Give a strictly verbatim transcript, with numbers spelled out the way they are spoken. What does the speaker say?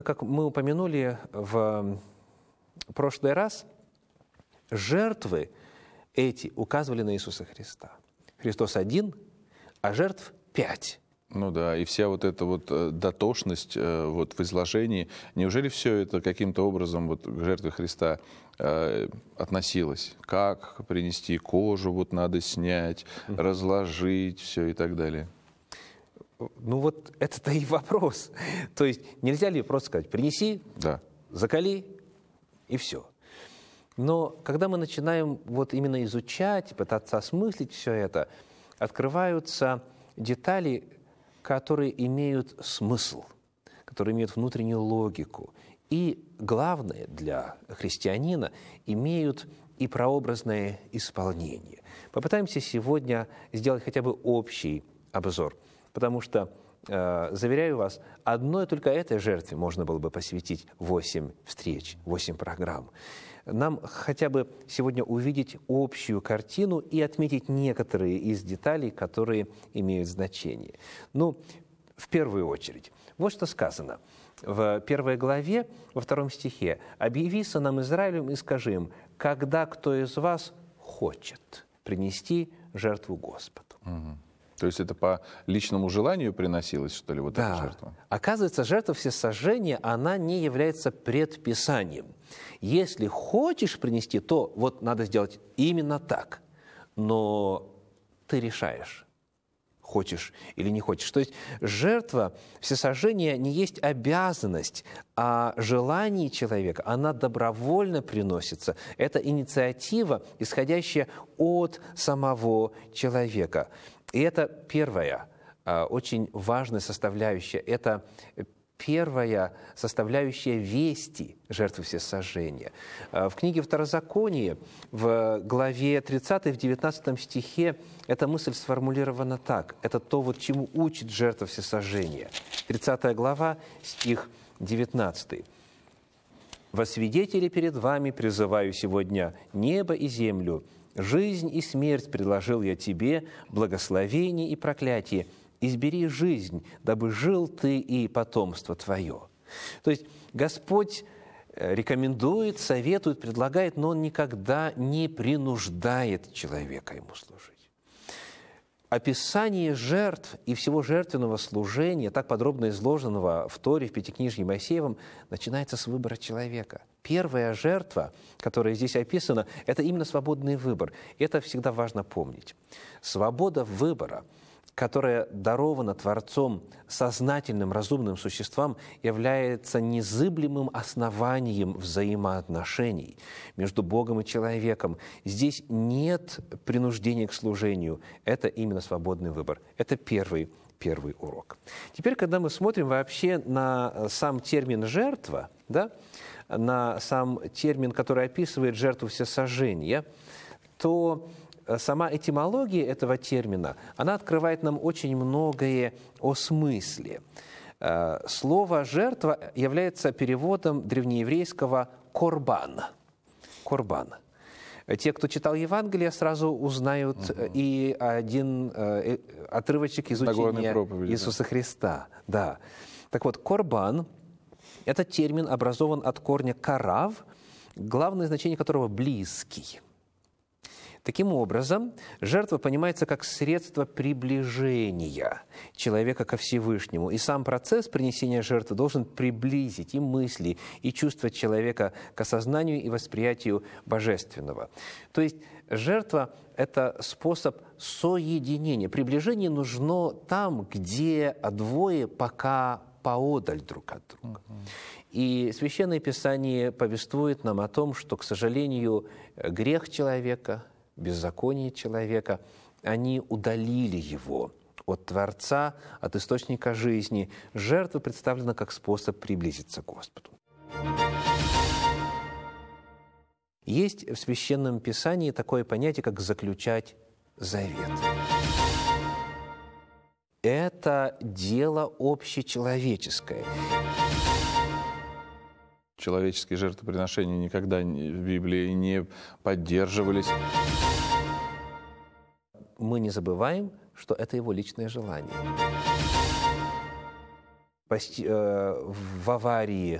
Как мы упомянули в прошлый раз, жертвы эти указывали на Иисуса Христа. Христос один, а жертв пять. Ну да, и вся вот эта вот дотошность вот в изложении, неужели все это каким-то образом вот к жертве Христа э, относилось? Как принести кожу, вот надо снять, mm-hmm. разложить, все и так далее? Ну вот это-то и вопрос. То есть нельзя ли просто сказать, принеси, да. закали и все. Но когда мы начинаем вот именно изучать, пытаться осмыслить все это, открываются детали, которые имеют смысл, которые имеют внутреннюю логику. И главное для христианина, имеют и прообразное исполнение. Попытаемся сегодня сделать хотя бы общий обзор, потому что, э, заверяю вас, одной только этой жертве можно было бы посвятить восемь встреч, восемь программ. Нам хотя бы сегодня увидеть общую картину и отметить некоторые из деталей, которые имеют значение. Ну, в первую очередь, вот что сказано в первой главе, во втором стихе. «Объяви сынам Израилем и скажи им, когда кто из вас хочет принести жертву Господу». Угу. То есть это по личному желанию приносилось, что ли, вот да. эта жертва? Оказывается, жертва всесожжения, она не является предписанием. Если хочешь принести, то вот надо сделать именно так. Но ты решаешь, хочешь или не хочешь. То есть жертва всесожжения не есть обязанность, а желание человека, она добровольно приносится. Это инициатива, исходящая от самого человека. И это первая, очень важная составляющая. Это первая составляющая вести жертвы всесожжения. В книге Второзаконие, в главе тридцатой, в девятнадцатом стихе, эта мысль сформулирована так. Это то, вот, чему учит жертва всесожжения. тридцатая глава, стих девятнадцатый. «Во свидетели перед вами призываю сегодня небо и землю, жизнь и смерть предложил я тебе, благословение и проклятие. Избери жизнь, дабы жил ты и потомство твое». То есть Господь рекомендует, советует, предлагает, но Он никогда не принуждает человека Ему служить. Описание жертв и всего жертвенного служения, так подробно изложенного в Торе, в Пятикнижье Моисеевом, начинается с выбора человека. Первая жертва, которая здесь описана, это именно свободный выбор. Это всегда важно помнить. Свобода выбора, которая дарована Творцом сознательным, разумным существам, является незыблемым основанием взаимоотношений между Богом и человеком. Здесь нет принуждения к служению. Это именно свободный выбор. Это первый, первый урок. Теперь, когда мы смотрим вообще на сам термин «жертва», да, на сам термин, который описывает жертву всесожжения, то сама этимология этого термина, она открывает нам очень многое о смысле. Слово «жертва» является переводом древнееврейского «корбан». «Корбан». Те, кто читал Евангелие, сразу узнают угу. и один э, отрывочек изучения проповеди, Иисуса да. Христа. Да. Так вот, «корбан» – этот термин образован от корня «карав», главное значение которого – «близкий». Таким образом, жертва понимается как средство приближения человека ко Всевышнему. И сам процесс принесения жертвы должен приблизить и мысли, и чувства человека к осознанию и восприятию божественного. То есть жертва – это способ соединения. Приближение нужно там, где двое пока поодаль друг от друга. И Священное Писание повествует нам о том, что, к сожалению, грех человека, беззаконие человека, они удалили его от Творца, от источника жизни. Жертва представлена как способ приблизиться к Господу. Есть в Священном Писании такое понятие, как заключать завет. Это дело общечеловеческое. Человеческие жертвоприношения никогда в Библии не поддерживались. Мы не забываем, что это его личное желание. в аварии